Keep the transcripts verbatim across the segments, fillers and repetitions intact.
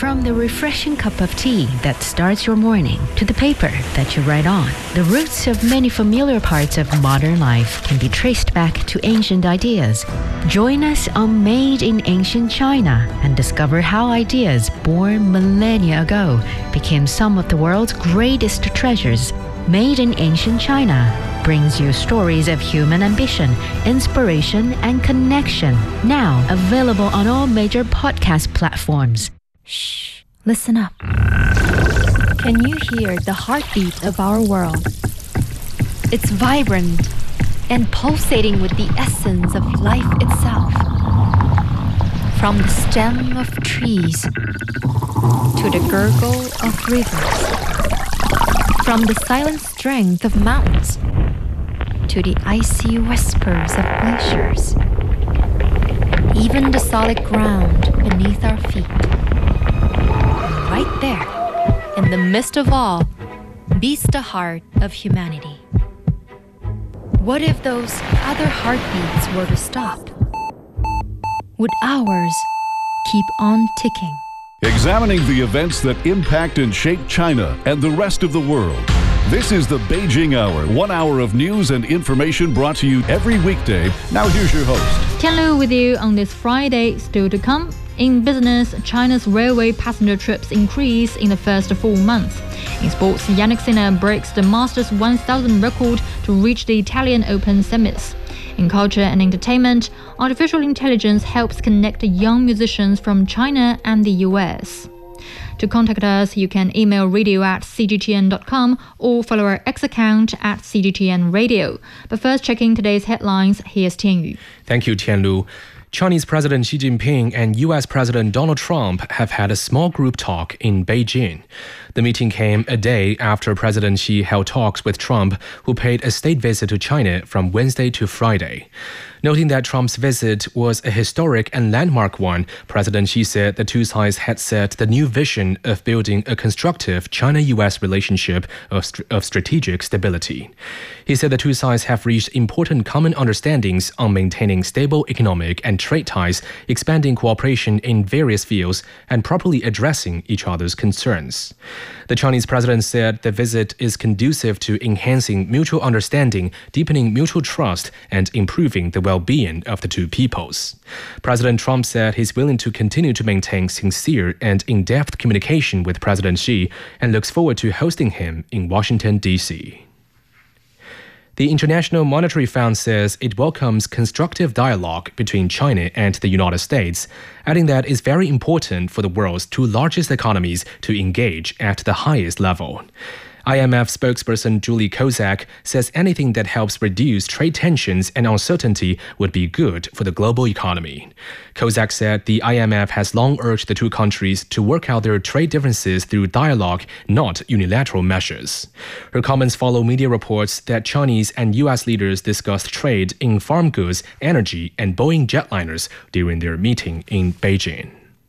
From the refreshing cup of tea that starts your morning to the paper that you write on, the roots of many familiar parts of modern life can be traced back to ancient ideas. Join us on Made in Ancient China and discover how ideas born millennia ago became some of the world's greatest treasures. Made in Ancient China brings you stories of human ambition, inspiration, and connection. Now available on all major podcast platforms. Shh, listen up. Can you hear the heartbeat of our world? It's vibrant and pulsating with the essence of life itself. From the stem of trees to the gurgle of rivers. From the silent strength of mountains to the icy whispers of glaciers. Even the solid ground beneath our feet. Right there, in the midst of all, beats the heart of humanity. What if those other heartbeats were to stop? Would ours keep on ticking? Examining the events that impact and shape China and the rest of the world. This is the Beijing Hour, one hour of news and information brought to you every weekday. Now here's your host. Tian Lu with you on this Friday. Still to come. In business, China's railway passenger trips increase in the first full month. In sports, Yannick Sinner breaks the Masters one thousand record to reach the Italian Open semis. In culture and entertainment, artificial intelligence helps connect young musicians from China and the U S. To contact us, you can email radio at c g t n dot com or follow our X account at c g t n radio. But first, checking today's headlines, here's Tian Yu. Thank you, Tian Lu. Chinese President Xi Jinping and U S President Donald Trump have had a small group talk in Beijing. The meeting came a day after President Xi held talks with Trump, who paid a state visit to China from Wednesday to Friday. Noting that Trump's visit was a historic and landmark one, President Xi said the two sides had set the new vision of building a constructive China-U S relationship of, st- of strategic stability. He said the two sides have reached important common understandings on maintaining stable economic and trade ties, expanding cooperation in various fields, and properly addressing each other's concerns. The Chinese president said the visit is conducive to enhancing mutual understanding, deepening mutual trust, and improving the well-being of the two peoples. President Trump said he's willing to continue to maintain sincere and in-depth communication with President Xi and looks forward to hosting him in Washington, D C The International Monetary Fund says it welcomes constructive dialogue between China and the United States, adding that it's very important for the world's two largest economies to engage at the highest level. I M F spokesperson Julie Kozak says anything that helps reduce trade tensions and uncertainty would be good for the global economy. Kozak said the I M F has long urged the two countries to work out their trade differences through dialogue, not unilateral measures. Her comments follow media reports that Chinese and U S leaders discussed trade in farm goods, energy, and Boeing jetliners during their meeting in Beijing.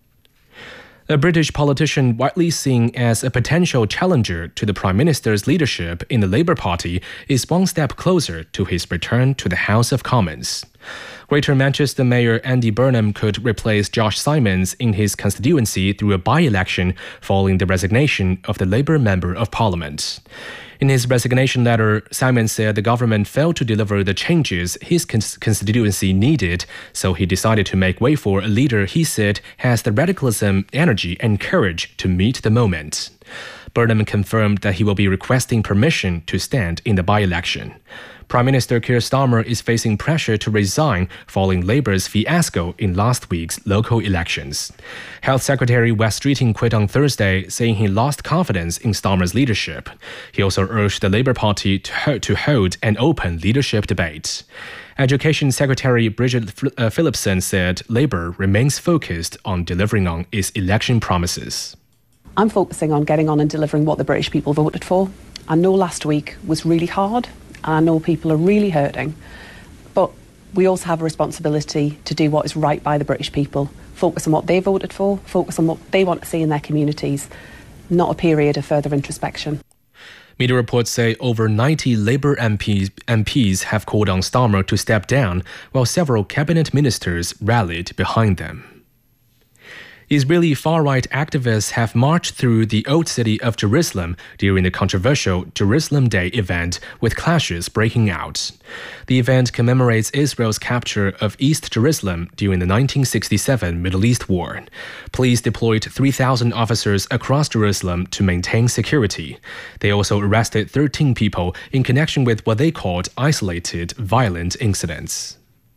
A British politician widely seen as a potential challenger to the Prime Minister's leadership in the Labour Party is one step closer to his return to the House of Commons. Greater Manchester Mayor Andy Burnham could replace Josh Simons in his constituency through a by-election following the resignation of the Labour Member of Parliament. In his resignation letter, Simon said the government failed to deliver the changes his cons- constituency needed, so he decided to make way for a leader he said has the radicalism, energy, and courage to meet the moment. Burnham confirmed that he will be requesting permission to stand in the by-election. Prime Minister Keir Starmer is facing pressure to resign following Labour's fiasco in last week's local elections. Health Secretary Wes Streeting quit on Thursday, saying he lost confidence in Starmer's leadership. He also urged the Labour Party to, ho- to hold an open leadership debate. Education Secretary Bridget uh, Phillipson said Labour remains focused on delivering on its election promises. I'm focusing on getting on and delivering what the British people voted for. I know last week was really hard. I know people are really hurting, but we also have a responsibility to do what is right by the British people, focus on what they voted for, focus on what they want to see in their communities, not a period of further introspection. Media reports say over ninety Labour M Ps, M Ps have called on Starmer to step down, while several cabinet ministers rallied behind them. Israeli far-right activists have marched through the old city of Jerusalem during the controversial Jerusalem Day event, with clashes breaking out. The event commemorates Israel's capture of East Jerusalem during the nineteen sixty-seven Middle East War. Police deployed three thousand officers across Jerusalem to maintain security. They also arrested thirteen people in connection with what they called isolated violent incidents.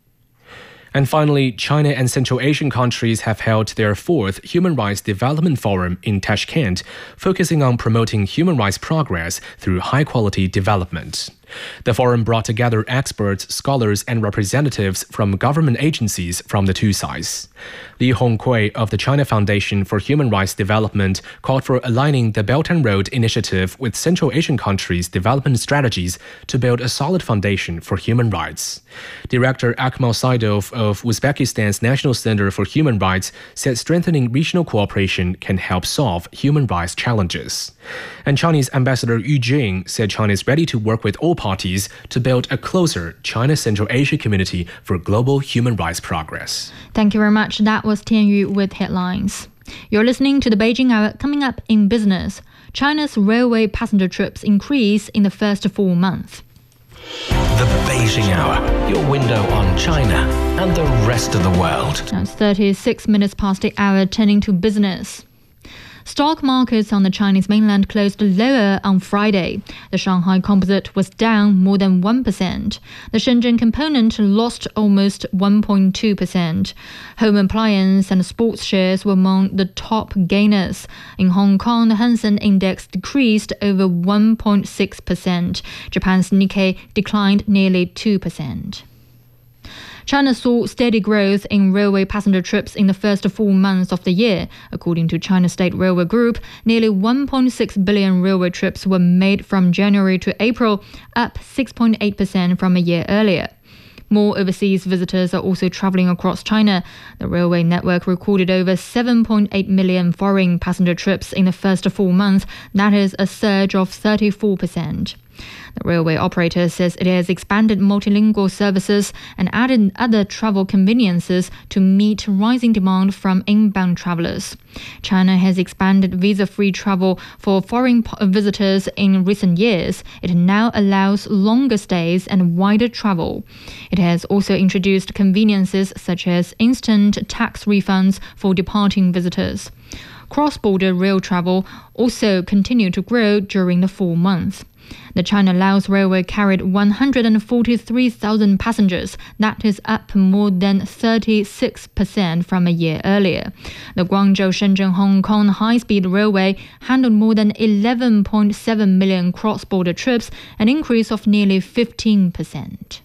And finally, China and Central Asian countries have held their fourth Human Rights Development Forum in Tashkent, focusing on promoting human rights progress through high-quality development. The forum brought together experts, scholars, and representatives from government agencies from the two sides. Li Hongkui of the China Foundation for Human Rights Development called for aligning the Belt and Road Initiative with Central Asian countries' development strategies to build a solid foundation for human rights. Director Akmal Saidov of Uzbekistan's National Center for Human Rights said strengthening regional cooperation can help solve human rights challenges. And Chinese Ambassador Yu Jing said China is ready to work with all parties to build a closer China-Central Asia community for global human rights progress. Thank you very much. That was Tian Yu with headlines. You're listening to the Beijing Hour. Coming up in business, China's railway passenger trips increase in the first full month. The Beijing Hour, your window on China and the rest of the world. Now it's thirty-six minutes past the hour, turning to business. Stock markets on the Chinese mainland closed lower on Friday. The Shanghai Composite was down more than one percent. The Shenzhen Component lost almost one point two percent. Home appliance and sports shares were among the top gainers. In Hong Kong, the Hang Seng Index decreased over one point six percent. Japan's Nikkei declined nearly two percent. China saw steady growth in railway passenger trips in the first four months of the year. According to China State Railway Group, nearly one point six billion railway trips were made from January to April, up six point eight percent from a year earlier. More overseas visitors are also traveling across China. The railway network recorded over seven point eight million foreign passenger trips in the first four months. That is a surge of thirty-four percent. The railway operator says it has expanded multilingual services and added other travel conveniences to meet rising demand from inbound travelers. China has expanded visa-free travel for foreign visitors in recent years. It now allows longer stays and wider travel. It has also introduced conveniences such as instant tax refunds for departing visitors. Cross-border rail travel also continued to grow during the four months. The China Laos Railway carried one hundred forty-three thousand passengers. That is up more than thirty-six percent from a year earlier. The Guangzhou-Shenzhen-Hong Kong high-speed railway handled more than eleven point seven million cross-border trips, an increase of nearly fifteen percent.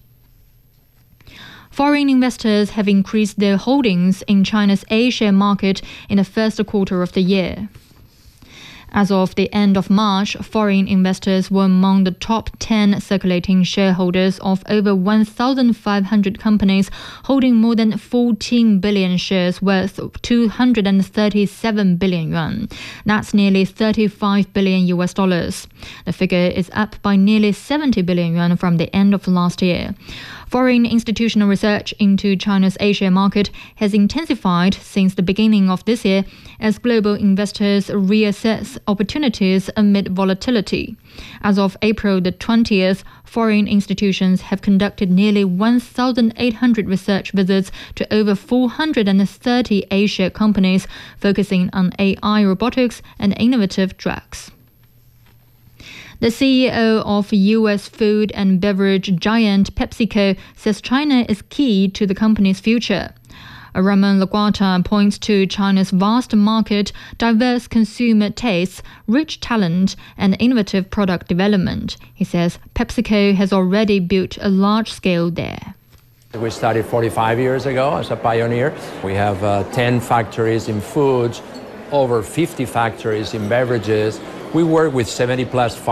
Foreign investors have increased their holdings in China's A-share market in the first quarter of the year. As of the end of March, foreign investors were among the top ten circulating shareholders of over one thousand five hundred companies, holding more than fourteen billion shares worth two hundred thirty-seven billion yuan. That's nearly thirty-five billion U S dollars. The figure is up by nearly seventy billion yuan from the end of last year. Foreign institutional research into China's A-share market has intensified since the beginning of this year as global investors reassess opportunities amid volatility. As of April the twentieth, foreign institutions have conducted nearly one thousand eight hundred research visits to over four hundred thirty A-share companies focusing on A I, robotics, and innovative drugs. The C E O of U S food and beverage giant PepsiCo says China is key to the company's future. Ramon Laguarta points to China's vast market, diverse consumer tastes, rich talent, and innovative product development. He says PepsiCo has already built a large scale there. We started forty-five years ago as a pioneer. We have uh, ten factories in foods, over fifty factories in beverages. We work with seventy plus